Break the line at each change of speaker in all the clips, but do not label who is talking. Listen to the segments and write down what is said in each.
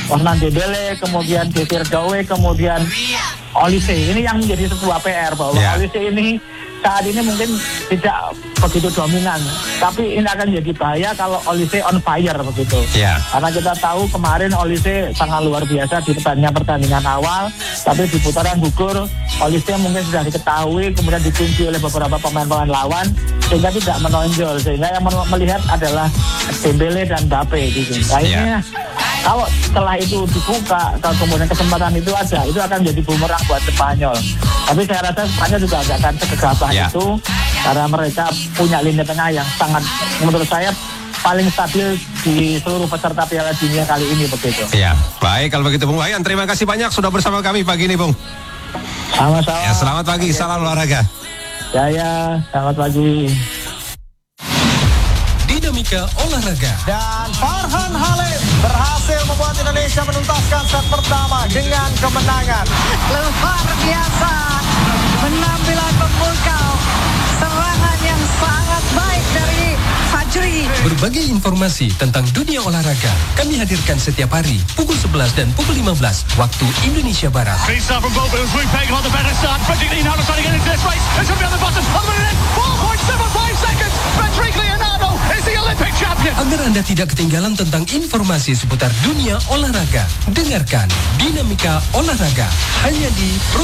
Osman Dembele, kemudian Desir Doué, kemudian Olise. Ini yang menjadi sebuah PR bahwa Olise ini saat ini mungkin tidak begitu dominan, tapi ini akan jadi bahaya kalau Olise on fire begitu. Karena kita tahu kemarin Olise sangat luar biasa di pertandingan awal, tapi di putaran gugur Olise mungkin sudah diketahui, kemudian dikunci oleh beberapa pemain-pemain lawan sehingga tidak menonjol, sehingga yang melihat adalah Dembele dan Mbappe gitu. Nah ini kalau setelah itu dibuka, kalau kemudian kesempatan itu ada, itu akan jadi bumerang buat Spanyol. Tapi saya rasa Spanyol juga tidak akan segegabah itu, karena mereka punya lini tengah yang sangat, menurut saya, paling stabil di seluruh peserta Piala Dunia kali ini begitu.
Ya, baik kalau begitu Bung Wayan, terima kasih banyak sudah bersama kami pagi ini Bung.
Sama-sama.
Ya, selamat pagi, salam olahraga.
Ya, selamat pagi.
Dinamika olahraga.
Dan Farhan Halim berhasil membuat Indonesia menuntaskan set pertama dengan kemenangan.
Luar biasa penampilan pemukau, serangan yang sangat baik dari Fajri.
Berbagai informasi tentang dunia olahraga kami hadirkan setiap hari pukul 11 dan pukul 15 waktu Indonesia Barat. Agar Anda tidak ketinggalan tentang informasi seputar dunia olahraga, dengarkan Dinamika Olahraga hanya di Pro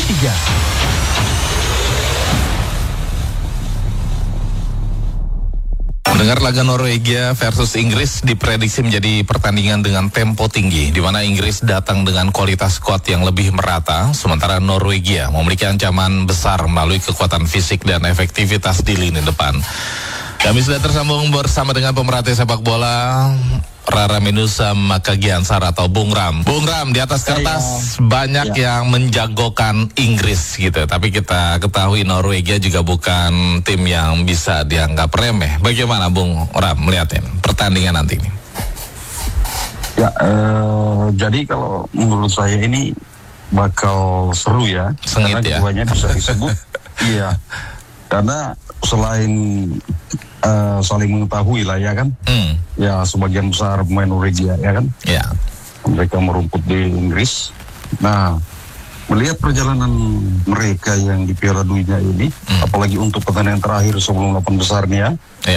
3.
Mendengar laga Norwegia versus Inggris diprediksi menjadi pertandingan dengan tempo tinggi, di mana Inggris datang dengan kualitas skuad yang lebih merata, sementara Norwegia memiliki ancaman besar melalui kekuatan fisik dan efektivitas di lini depan. Kami sudah tersambung bersama dengan pemerhati sepak bola Rara Menusa Makagiansar atau Bung Ram. Bung Ram, di atas kertas banyak yang menjagokan Inggris gitu, tapi kita ketahui Norwegia juga bukan tim yang bisa dianggap remeh. Bagaimana Bung Ram melihatnya pertandingan nanti ini?
Ya, jadi kalau menurut saya ini bakal seru ya.
Sengit
karena
ya.
Keduanya bisa disebut. Iya, karena selain saling mengetahui lah ya kan. Ya sebagian besar pemain Norwegia ya kan.
Ya.
Mereka merumput di Inggris. Nah, melihat perjalanan mereka yang di Piala Dunia ini, apalagi untuk pertandingan terakhir sebelum 8 besarnya,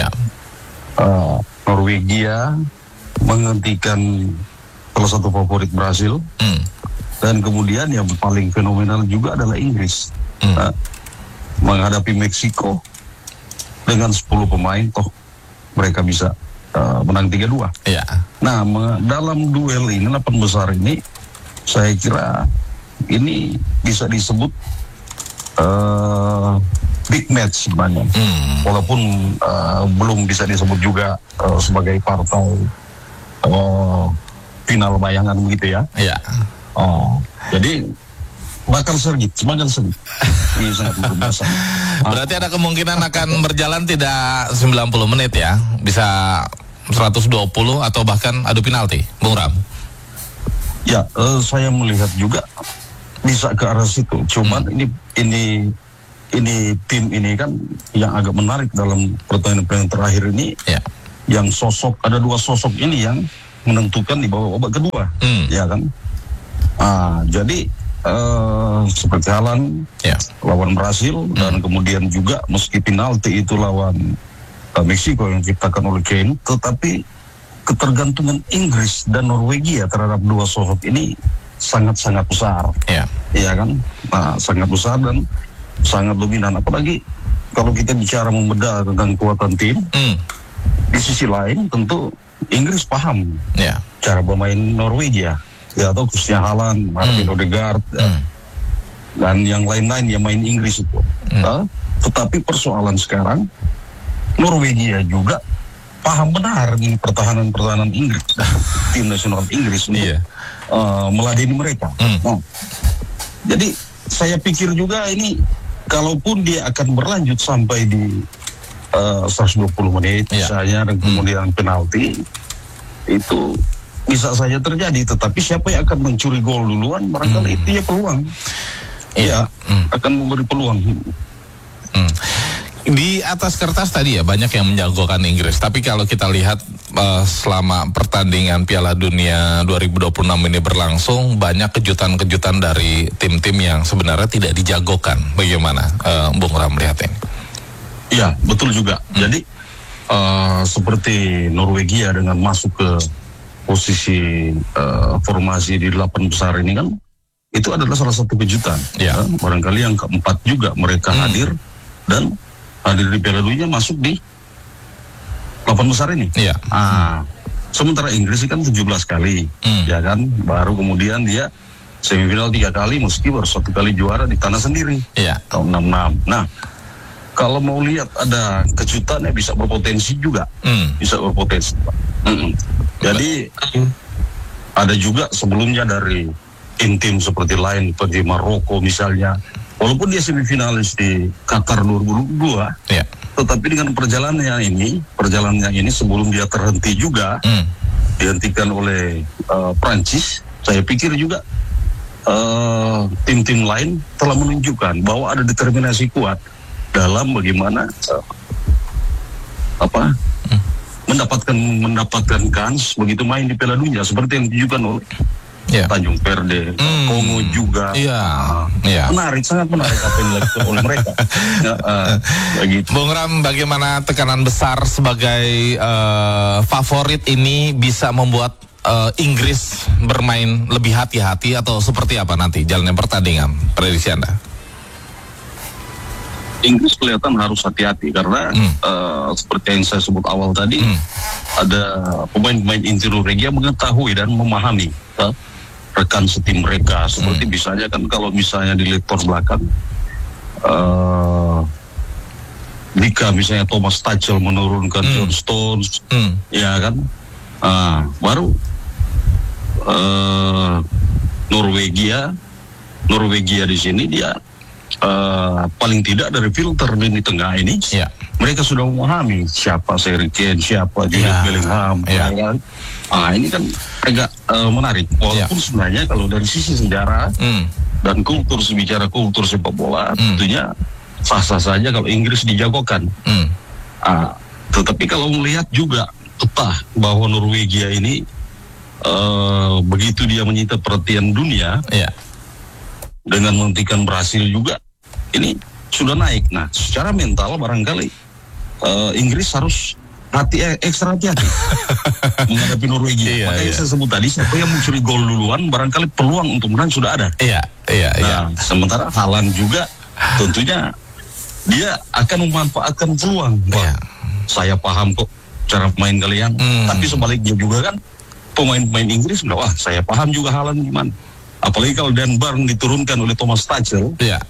Norwegia menghentikan salah satu favorit Brasil, dan kemudian yang paling fenomenal juga adalah Inggris. Menghadapi Meksiko dengan 10 pemain, toh mereka bisa menang 3-2. Nah, dalam duel ini 8 besar ini, saya kira ini bisa disebut big match sebenarnya. Walaupun belum bisa disebut juga sebagai partai final bayangan begitu ya. Jadi bakal semakin sengit. Ini sangat luar biasa.
Berarti ada kemungkinan akan berjalan tidak 90 menit ya, bisa 120 atau bahkan adu penalti, Bung Ram.
Ya, saya melihat juga bisa ke arah situ. Cuman ini tim ini kan yang agak menarik dalam pertandingan terakhir ini. Yang ada 2 sosok ini yang menentukan di babak kedua, ya kan. Jadi seperti Haaland lawan Brasil, dan kemudian juga meski penalti itu lawan Meksiko yang diciptakan oleh Kane, tetapi ketergantungan Inggris dan Norwegia terhadap 2 sosok ini sangat-sangat besar, ya kan. Nah, sangat besar dan sangat dominan. Apalagi kalau kita bicara membedah tentang kekuatan tim, di sisi lain tentu Inggris paham cara bermain Norwegia. Ya, atau khususnya Haaland, Martin Odegaard, dan yang lain-lain yang main Inggris itu. Tetapi persoalan sekarang, Norwegia juga paham benar ini pertahanan Inggris, tim nasional Inggris untuk meladeni mereka. Jadi saya pikir juga ini, kalaupun dia akan berlanjut sampai di 120 menit misalnya, dan kemudian penalti, itu bisa saja terjadi, tetapi siapa yang akan mencuri gol duluan, barangkali itu ya peluang. Akan memberi peluang.
Di atas kertas tadi ya banyak yang menjagokan Inggris. Tapi kalau kita lihat selama pertandingan Piala Dunia 2026 ini berlangsung, banyak kejutan-kejutan dari tim-tim yang sebenarnya tidak dijagokan. Bagaimana Bung Ram melihat ini?
Ya, betul juga. Jadi seperti Norwegia dengan masuk ke posisi formasi di 8 besar ini kan, itu adalah salah satu kejutan.
Ya.
Barangkali yang keempat juga mereka hadir dan hadir di Piala Dunia masuk di 8 besar ini.
Iya.
Sementara Inggris kan 17 kali, ya kan, baru kemudian dia semifinal 3 kali, meski baru 1 kali juara di tanah sendiri.
Iya.
Tahun 66. Nah, kalau mau lihat ada kejutannya bisa berpotensi juga, bisa berpotensi. Jadi ada juga sebelumnya dari tim-tim seperti lain, seperti Maroko misalnya. Walaupun dia semifinalis di Qatar 2022, tetapi dengan perjalanannya ini sebelum dia terhenti juga, dihentikan oleh Prancis, saya pikir juga tim-tim lain telah menunjukkan bahwa ada determinasi kuat dalam bagaimana mendapatkan kans begitu main di Piala Dunia seperti yang ditunjukkan oleh Tanjung Perde, Kongo juga. Menarik, sangat menarik apa yang dilakukan oleh mereka. Begitu.
Bung Ram, bagaimana tekanan besar sebagai favorit ini bisa membuat Inggris bermain lebih hati-hati atau seperti apa nanti jalannya pertandingan? Prediksi Anda?
Inggris kelihatan harus hati-hati karena seperti yang saya sebut awal tadi, ada pemain-pemain inti Norwegia mengetahui dan memahami rekan setim mereka. Seperti misalnya kan kalau misalnya di lektor belakang, jika misalnya Thomas Tuchel menurunkan John Stones, ya kan, baru Norwegia di sini dia paling tidak dari filter di tengah ini, mereka sudah memahami siapa Harry Kane, siapa Jude Bellingham, kan? Ini kan agak menarik. Walaupun sebenarnya kalau dari sisi sejarah dan kultur, bicara kultur sepak bola, tentunya sah-sah saja kalau Inggris dijagokan. Tetapi kalau melihat juga peta bahwa Norwegia ini begitu dia menyita perhatian dunia, dengan menghentikan Brasil juga, ini sudah naik. Nah, secara mental barangkali Inggris harus ekstra hati-hati menghadapi Norwegia. Makanya saya sebut tadi, siapa yang mencuri gol duluan, barangkali peluang untuk menang sudah ada. Sementara Haaland juga tentunya dia akan memanfaatkan peluang. Saya paham kok cara main kalian, tapi sebaliknya juga kan pemain-pemain Inggris wah saya paham juga Haaland gimana. Apalagi kalau Dan Burn diturunkan oleh Thomas Tuchel.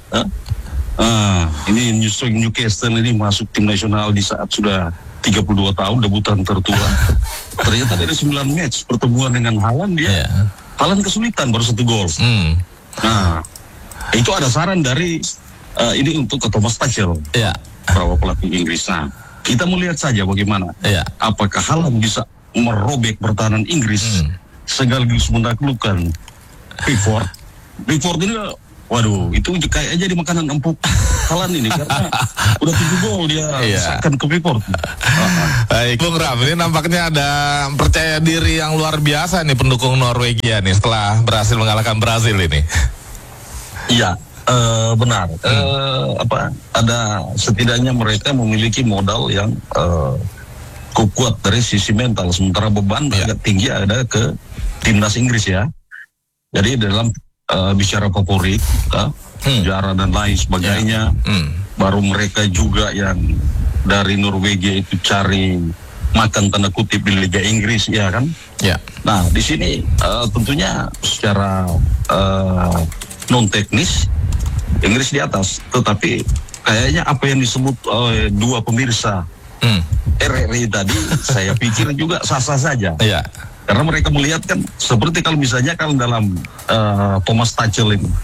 Ini Newcastle ini masuk tim nasional di saat sudah 32 tahun, debutan tertua. Ternyata dari 9 match pertemuan dengan Haaland, Haaland kesulitan baru 1 gol. Nah, itu ada saran dari ini untuk ke Thomas Tuchel, para pelatih Inggris. Nah, kita melihat saja bagaimana apakah Haaland bisa merobek pertahanan Inggris sekaligus menaklukkan Pickford ini, waduh, itu kayak aja di makanan empuk Haaland ini karena udah 7 gol dia sakan ke Pickford.
Baik, Bung Ram, ini nampaknya ada percaya diri yang luar biasa nih pendukung Norwegia nih setelah berhasil mengalahkan Brasil ini.
Iya, benar. Ada setidaknya mereka memiliki modal yang kuat dari sisi mental, sementara beban agak tinggi ada ke timnas Inggris ya. Jadi dalam bicara favorit, sejarah dan lain sebagainya, baru mereka juga yang dari Norwegia itu cari makan tanda kutip di Liga Inggris, ya kan? Nah, di sini tentunya secara non teknis Inggris di atas, tetapi kayaknya apa yang disebut oleh dua pemirsa RRI tadi, saya pikir juga sah-sah saja. Karena mereka melihat kan seperti kalau misalnya kalau dalam Thomas Tuchel ini,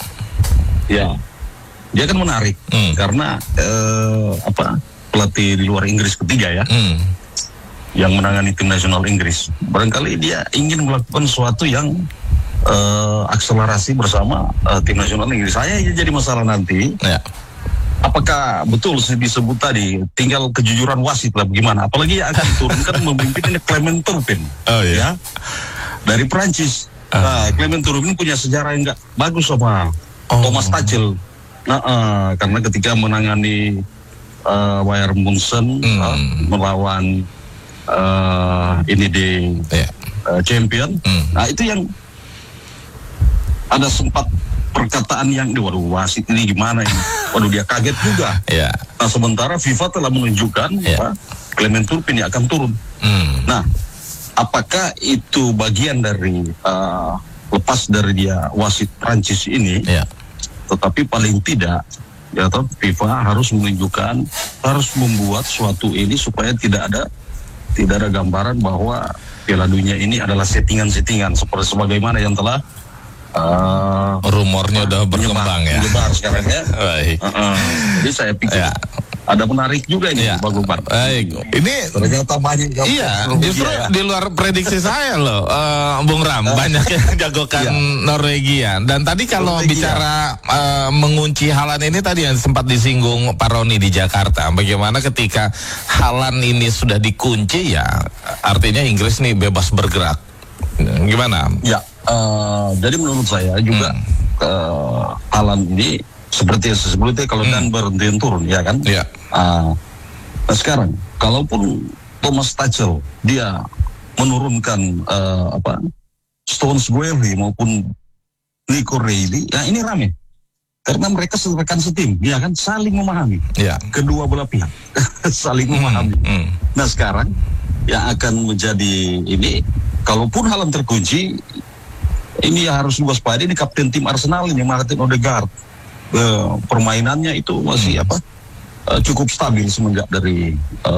dia kan menarik karena pelatih di luar Inggris ketiga yang menangani tim nasional Inggris. Barangkali dia ingin melakukan sesuatu yang akselerasi bersama tim nasional Inggris. Saya jadi masalah nanti apakah betul disebut tadi tinggal kejujuran wasit lah bagaimana? Apalagi yang akan turunkan memimpin ini Clement Turpin, ya dari Prancis. Clement Turpin punya sejarah yang nggak bagus sama Thomas Tuchel. Karena ketika menangani Bayern Munchen melawan ini di champion, nah itu yang ada sempat perkataan yang waduh wasit ini gimana ini, waduh dia kaget juga. Nah sementara FIFA telah menunjukkan Clement Turpin akan turun. Nah apakah itu bagian dari lepas dari dia wasit Prancis ini, tetapi paling tidak ya toh FIFA harus menunjukkan, harus membuat suatu ini supaya tidak ada gambaran bahwa Piala Dunia ini adalah settingan-settingan seperti sebagaimana yang telah
rumornya udah berkembang ya.
Menyebar sekarang ya. Jadi saya pikir ada menarik juga ini Pak Gopar.
Baik. Ini
ternyata banyak.
Justru di luar prediksi saya loh, Bung Ram. Banyak yang jagokan Norwegia. Dan tadi kalau bicara mengunci Haaland ini tadi yang sempat disinggung Pak Roni di Jakarta. Bagaimana ketika Haaland ini sudah dikunci ya, artinya Inggris nih bebas bergerak. Gimana?
Ya, jadi menurut saya juga Haaland ini seperti yang sebelumnya kalau Dan berhenti turun, ya kan? Nah sekarang, kalaupun Thomas Tuchel dia menurunkan Stones Guehi maupun Nico Reilly, ya ini rame karena mereka rekan setim, ya kan? Saling memahami, kedua belah pihak saling memahami. Nah sekarang yang akan menjadi ini, kalaupun Haaland terkunci, ini harus waspada. Ini kapten tim Arsenal ini Martin Odegaard, permainannya itu masih cukup stabil semenjak dari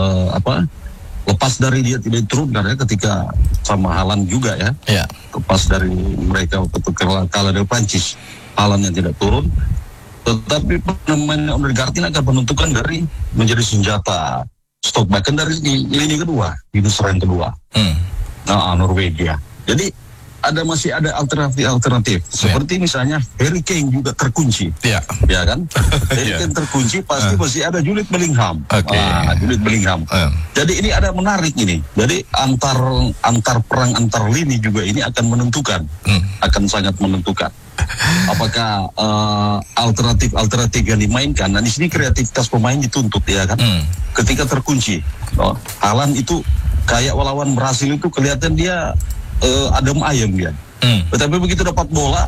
lepas dari dia tidak turun karena ketika sama Haaland juga lepas dari mereka ketika kalah dari Prancis, Haaland yang tidak turun, tetapi pemain Odegaard ini akan menentukan dari menjadi senjata stok bahkan dari lini kedua, di serang kedua. Norwegia. Jadi masih ada alternatif. Seperti misalnya Harry Kane juga terkunci. Ya kan? Harry Kane terkunci pasti masih ada Jude Bellingham. Jude Bellingham. Jadi ini ada menarik ini. Jadi antar perang antar lini juga ini akan menentukan. Akan sangat menentukan. Apakah alternatif yang dimainkan? Nah di sini kreativitas pemain dituntut, ya kan? Ketika terkunci, Haaland itu kayak lawan Brasil itu kelihatan dia adem ayem dia. Tetapi begitu dapat bola,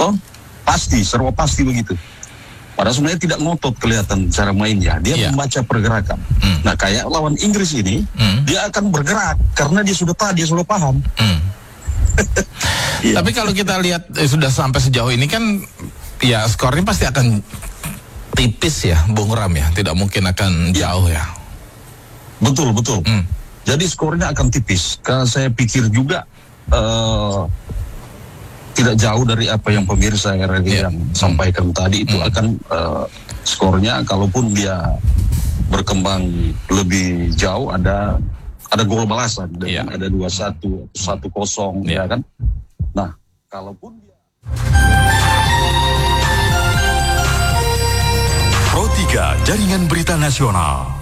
serba pasti begitu. Padahal sebenarnya tidak ngotot kelihatan cara mainnya. Dia membaca pergerakan. Nah kayak lawan Inggris ini, dia akan bergerak karena dia sudah paham.
Tapi kalau kita lihat sudah sampai sejauh ini kan, ya skornya pasti akan tipis ya, Bung Ram ya. Tidak mungkin akan jauh ya.
Betul. Jadi skornya akan tipis. Karena saya pikir juga tidak jauh dari apa yang pemirsa yang sampaikan tadi itu akan skornya, kalaupun dia berkembang lebih jauh ada gol balasan, ada 2-1, 1-0, ya kan? Nah, kalaupun dia
Pro 3 Jaringan Berita Nasional.